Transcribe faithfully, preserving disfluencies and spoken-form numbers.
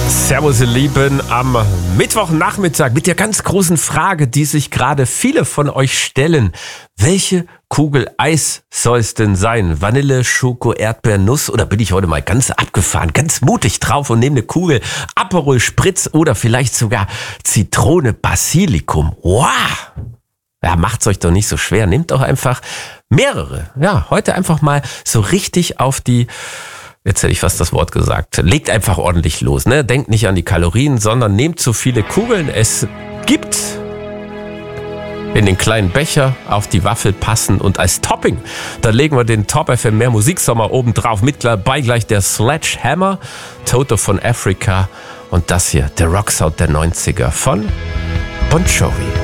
Servus, ihr Lieben, am Mittwochnachmittag mit der ganz großen Frage, die sich gerade viele von euch stellen. Welche Kugel Eis soll es denn sein? Vanille, Schoko, Erdbeer, Nuss? Oder bin ich heute mal ganz abgefahren, ganz mutig drauf und nehme eine Kugel Aperol Spritz oder vielleicht sogar Zitrone, Basilikum? Wow! Ja, macht's euch doch nicht so schwer. Nehmt doch einfach mehrere. Ja, heute einfach mal so richtig auf die... Jetzt hätte ich fast das Wort gesagt. Legt einfach ordentlich los, ne? Denkt nicht an die Kalorien, sondern nehmt so viele Kugeln es gibt in den kleinen Becher auf die Waffel passen und als Topping, da legen wir den Top F M Mehr Musiksommer oben drauf. Mit dabei gleich der Sledgehammer, Toto von Africa und das hier, der Rocksound der neunziger von Bon Jovi.